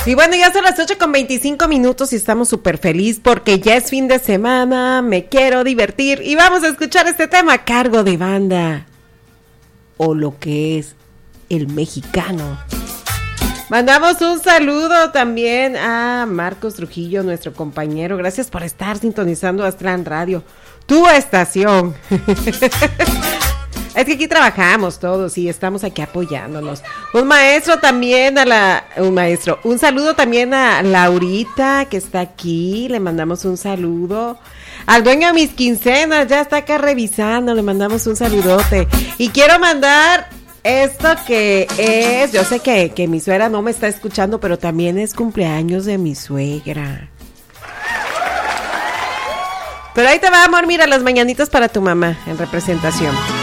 Y bueno, ya son las 8:25 y estamos súper feliz porque ya es fin de semana, me quiero divertir y vamos a escuchar este tema a cargo de banda o lo que es el mexicano. Mandamos un saludo también a Marcos Trujillo, nuestro compañero. Gracias por estar sintonizando Aztlán Radio, tu estación. Es que aquí trabajamos todos y estamos aquí apoyándonos. Un saludo también a Laurita, que está aquí, le mandamos un saludo. Al dueño de mis quincenas, ya está acá revisando, le mandamos un saludote. Y quiero mandar esto que es, yo sé que mi suegra no me está escuchando, pero también es cumpleaños de mi suegra. Pero ahí te va, amor, mira, las mañanitas para tu mamá, en representación.